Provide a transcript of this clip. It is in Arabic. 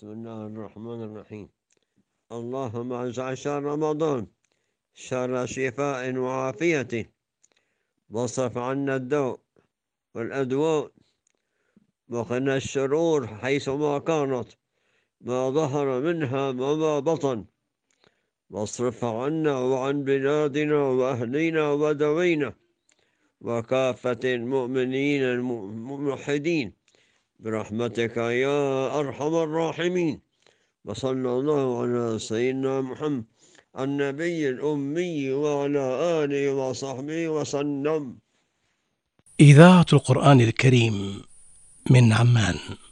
بسم الله الرحمن الرحيم. اللهم اجعل شهر رمضان شهر شفاء وعافية، واصرف عنا الداء والأدواء، وقنا الشرور حيثما كانت، ما ظهر منها وما بطن، واصرف عنا وعن بلادنا وأهلنا ودوينا وكافة المؤمنين الموحدين برحمتك يا أرحم الراحمين. وصلى الله على سيدنا محمد النبي الأمي وعلى آله وصحبه وسلم. إذاعة القرآن الكريم من عمان.